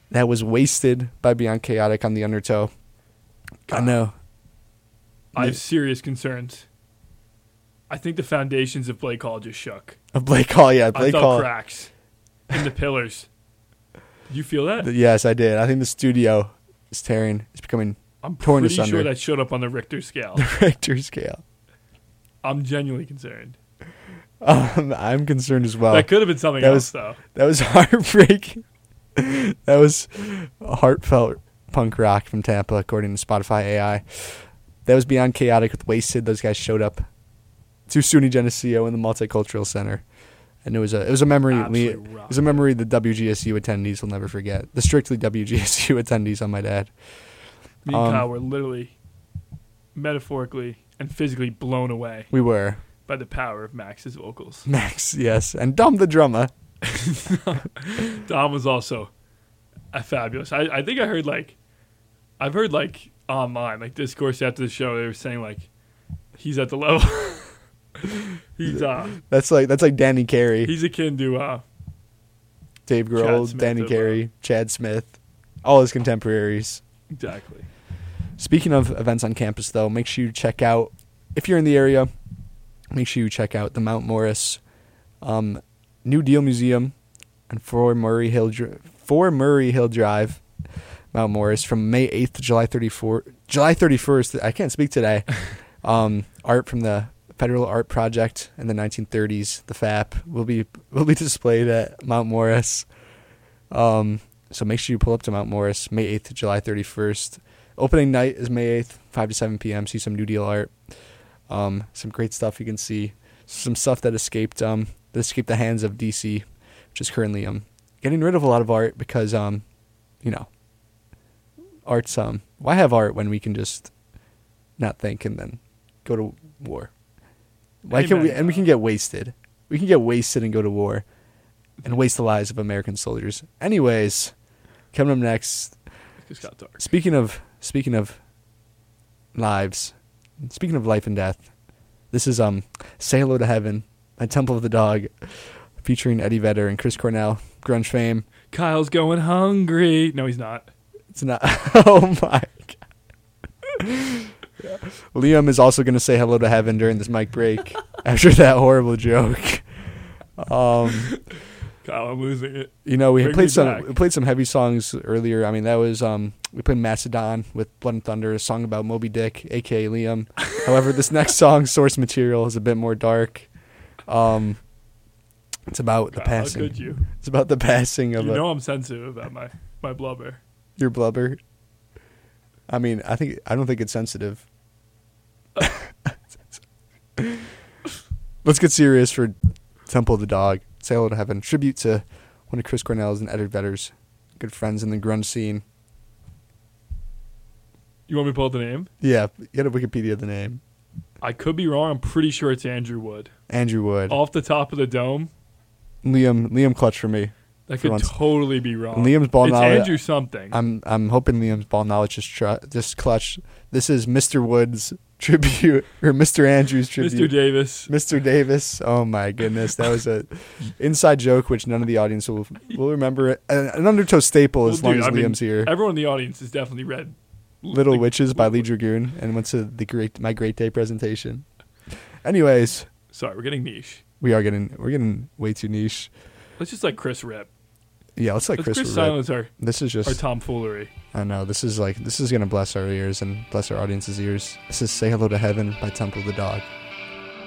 That was Wasted by Beyond Chaotic on the Undertow. I know. I have serious concerns. I think the foundations of Blake Hall just shook. Of Blake Hall, yeah. Blake I felt Hall. cracks in the pillars. Did you feel that? Yes, I did. I think the studio is tearing. It's becoming I'm torn pretty asunder. sure that showed up on the Richter scale. The Richter scale. I'm genuinely concerned. I'm concerned as well. That could have been something else, though. That was heartbreaking. That was heartfelt punk rock from Tampa, according to Spotify AI. That was Beyond Chaotic with Wasted. Those guys showed up to SUNY Geneseo in the Multicultural Center, and it was a memory. It was a memory the WGSU attendees will never forget. The strictly WGSU attendees, I might add. Me and Kyle were literally, metaphorically and physically blown away. We were. By the power of Max's vocals. Max, yes, and Dom the drummer. Dom was also fabulous. I think I've heard online, like discourse after the show, they were saying like he's at the level. He's that's like Danny Carey. He's akin to Dave Grohl, Danny Carey, Chad Smith, all his contemporaries. Exactly. Speaking of events on campus, though, make sure you check out, if you're in the area, make sure you check out the Mount Morris New Deal Museum and 4 Murray Hill Drive, Mount Morris, from May 8th to July 31st. I can't speak today. Art from the Federal Art Project in the 1930s, the FAP, will be displayed at Mount Morris. So make sure you pull up to Mount Morris, May 8th to July 31st. Opening night is May 8th, 5 to 7 p.m. See some New Deal art. Some great stuff you can see. Some stuff that escaped the hands of DC, which is currently getting rid of a lot of art because art's why have art when we can just not think and then go to war? Why can we? And we can get wasted. We can get wasted and go to war, and waste the lives of American soldiers. Anyways, coming up next. It got dark. Speaking of lives, speaking of life and death, this is "Say Hello to Heaven" by Temple of the Dog, featuring Eddie Vedder and Chris Cornell, grunge fame. Kyle's going hungry. No, he's not. It's not. Oh my God. Liam is also going to say hello to heaven during this mic break after that horrible joke. Kyle, I'm losing it. We played some heavy songs earlier. I mean, that was we played Macedon with Blood and Thunder, a song about Moby Dick, aka Liam. However, this next song, Source Material, is a bit more dark. It's about the passing. How could you? It's about the passing of. I'm sensitive about my blubber. Your blubber. I mean, I don't think it's sensitive. Let's get serious for Temple of the Dog. Say Hello to Heaven. Tribute to one of Chris Cornell's and Eddie Vedder's good friends in the grunge scene. You want me to pull up the name? Yeah, you got to Wikipedia the name. I could be wrong. I'm pretty sure it's Andrew Wood. Andrew Wood. Off the top of the dome. Liam clutch for me. That could totally be wrong. Liam's ball knowledge. It's Andrew something. I'm hoping Liam's ball knowledge just clutch. This is Mr. Wood's tribute, or Mr. Andrews tribute. Mr. Davis. Oh my goodness, that was a inside joke which none of the audience will remember. An Undertow staple as long as Liam's here. Everyone in the audience has definitely read Little Witches by Lee Dragoon and went to My Great Day presentation. Anyways, sorry, we're getting niche. We're getting way too niche. Let's just let Chris rip. Yeah, let's let Chris silence this is just our tomfoolery. I know this is gonna bless our ears and bless our audience's ears. This is "Say Hello to Heaven" by Temple of the Dog.